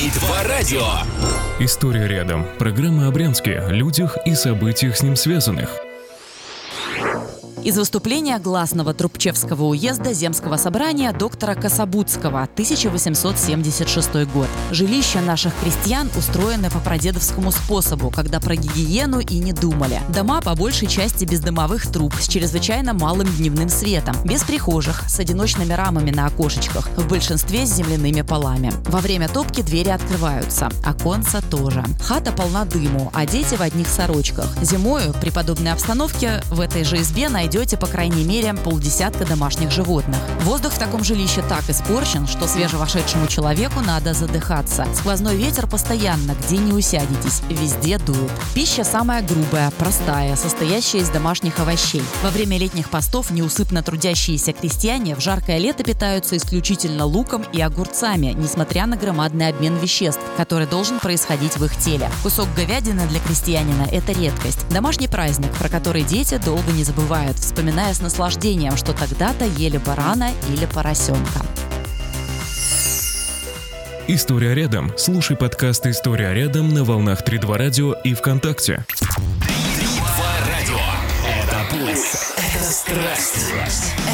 3-2 радио. История рядом. Программа о Брянске, людях и событиях с ним связанных. Из выступления гласного Трубчевского уезда Земского собрания доктора Кособудского, 1876 год. Жилища наших крестьян устроены по прадедовскому способу, когда про гигиену и не думали. Дома по большей части без дымовых труб, с чрезвычайно малым дневным светом, без прихожих, с одиночными рамами на окошечках, в большинстве с земляными полами. Во время топки двери открываются, оконца тоже. Хата полна дыму, а дети в одних сорочках. Зимою при подобной обстановке в этой же избе найдете по крайней мере полдесятка домашних животных. Воздух в таком жилище так испорчен, что свежевошедшему человеку надо задыхаться. Сквозной ветер постоянно, где не усядетесь, везде дует. Пища самая грубая, простая, состоящая из домашних овощей. Во время летних постов неусыпно трудящиеся крестьяне в жаркое лето питаются исключительно луком и огурцами, несмотря на громадный обмен веществ, который должен происходить в их теле. Кусок говядины для крестьянина – это редкость. Домашний праздник, про который дети долго не забывают, вспоминая с наслаждением, что тогда-то ели барана или поросенка. История рядом. Слушай подкаст «История рядом» на волнах 3-2 радио и ВКонтакте. 3-2 радио. Это пульс. Это страсть.